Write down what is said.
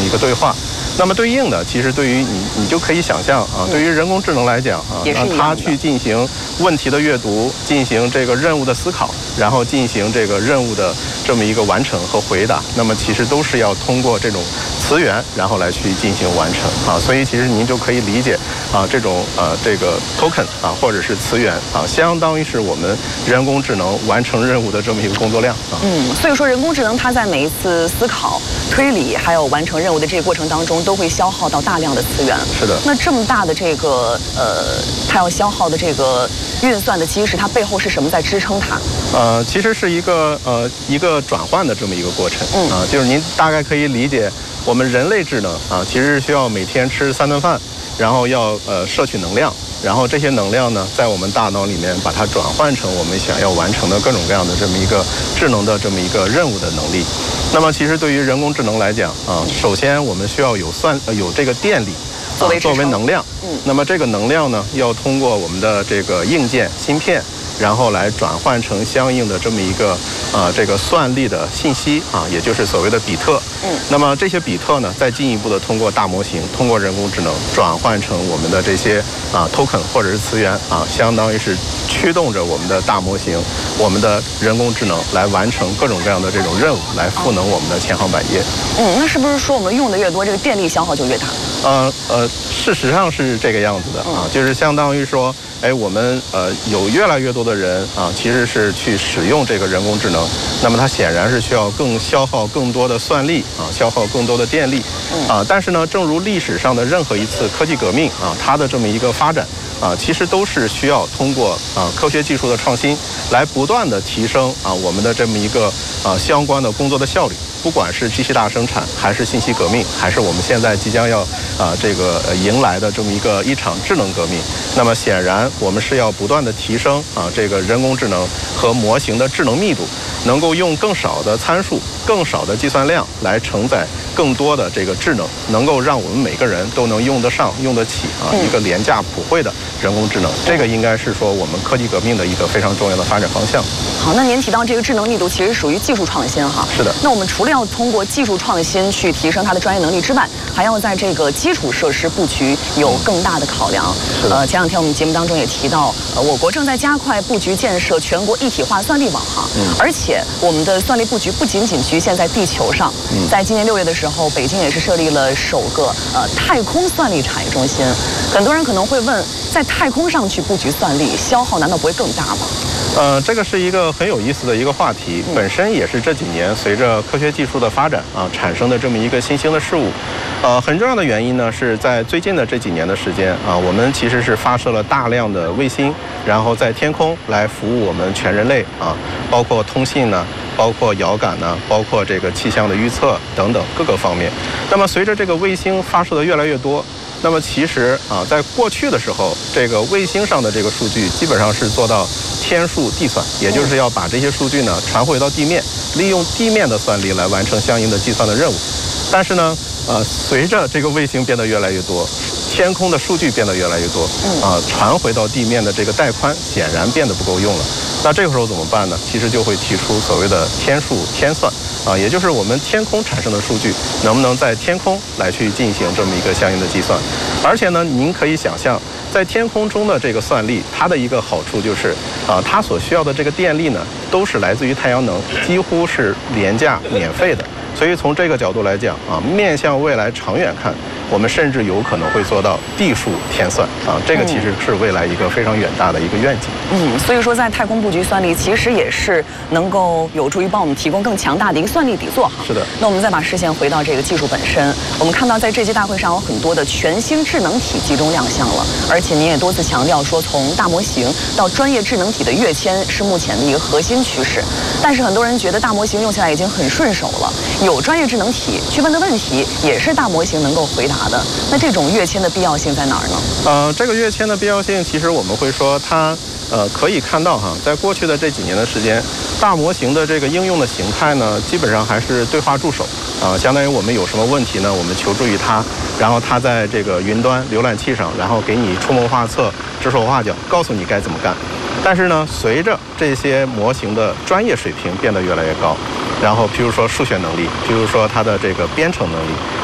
一个对话。那么对应的，其实对于你就可以想象啊，对于人工智能来讲啊，让它去进行问题的阅读，进行这个任务的思考，然后进行这个任务的这么一个完成和回答，那么其实都是要通过这种词源，然后来去进行完成啊。所以其实您就可以理解啊，这种这个 token 啊，或者是词源啊，相当于是我们人工智能完成任务的这么一个工作量啊。 所以说人工智能它在每一次思考、推理还有完成任务的这个过程当中，都会消耗到大量的资源。 是的。 那这么大的这个它要消耗的这个运算的基石，它背后是什么在支撑它？ 其实是一个转换的这么一个过程。就是您大概可以理解，我们人类智能啊，其实是需要每天吃3顿饭，然后要摄取能量，然后这些能量呢，在我们大脑里面把它转换成我们想要完成的各种各样的这么一个智能的这么一个任务的能力。那么其实对于人工智能来讲啊，首先我们需要有这个电力作为能量。那么这个能量呢，要通过我们的这个硬件芯片，然后来转换成相应的这么一个这个算力的信息啊，也就是所谓的比特。那么这些比特呢，再进一步的通过大模型，通过人工智能转换成我们的这些token 或者是词源啊，相当于是驱动着我们的大模型，我们的人工智能来完成各种各样的这种任务，来赋能我们的千行百业。 那是不是说我们用的越多，这个电力消耗就越大？ 事实上是这个样子的啊，就是相当于说，我们有越来越多的人啊，其实是去使用这个人工智能，那么它显然是需要消耗更多的算力啊，消耗更多的电力啊。但是呢，正如历史上的任何一次科技革命啊，它的这么一个发展啊，其实都是需要通过科学技术的创新，来不断的提升我们的这么一个相关的工作的效率。不管是机器大生产，还是信息革命，还是我们现在即将要这个迎来的这么一场智能革命，那么显然我们是要不断的提升这个人工智能和模型的智能密度，能够用更少的参数、更少的计算量来承载更多的这个智能，能够让我们每个人都能用得上、用得起一个廉价普惠的人工智能。这个应该是说我们科技革命的一个非常重要的发展方向。 好，那您提到这个智能密度其实属于技术创新哈。 是的。 那我们除了要通过技术创新去提升它的专业能力之外，还要在这个基础设施布局有更大的考量。前两天我们节目当中也提到，我国正在加快布局建设全国一体化算力网哈。而且我们的算力布局不仅仅局限在地球上，在今年6月的时候，北京也是设立了首个太空算力产业中心。很多人可能会问，在太空上去布局算力，消耗难道不会更大吗？ 这个是一个很有意思的一个话题，本身也是这几年随着科学技术的发展产生的这么一个新兴的事物。很重要的原因呢，是在最近的这几年的时间我们其实是发射了大量的卫星，然后在天空来服务我们全人类包括通信呢，包括遥感呢，包括这个气象的预测等等各个方面。那么随着这个卫星发射的越来越多，那么其实在过去的时候，这个卫星上的这个数据基本上是做到天数计算，也就是要把这些数据呢传回到地面，利用地面的算力来完成相应的计算的任务。但是呢，随着这个卫星变得越来越多，天空的数据变得越来越多，传回到地面的这个带宽显然变得不够用了。那这个时候怎么办呢？其实就会提出所谓的天数天算也就是我们天空产生的数据能不能在天空来去进行这么一个相应的计算。而且呢，您可以想象，在天空中的这个算力，它的一个好处就是它所需要的这个电力呢，都是来自于太阳能，几乎是廉价免费的。所以从这个角度来讲面向未来长远看，我们甚至有可能会做到地数天算这个其实是未来一个非常远大的一个愿景。 所以说在太空布局算力其实也是能够有助于帮我们提供更强大的一个算力底座哈。 是的。 那我们再把视线回到这个技术本身，我们看到在这届大会上有很多的全新智能体集中亮相了，而且您也多次强调说，从大模型到专业智能体的跃迁是目前的一个核心趋势。但是很多人觉得大模型用起来已经很顺手了，有专业智能体去问的问题也是大模型能够回答的，那这种跃迁的必要性在哪儿呢？ 这个跃迁的必要性，其实我们会说它可以看到在过去的这几年的时间，大模型的这个应用的形态呢，基本上还是对话助手相当于我们有什么问题呢，我们求助于它，然后它在这个云端浏览器上，然后给你出谋划策、指手画脚，告诉你该怎么干。但是呢，随着这些模型的专业水平变得越来越高，然后譬如说数学能力，譬如说它的这个编程能力，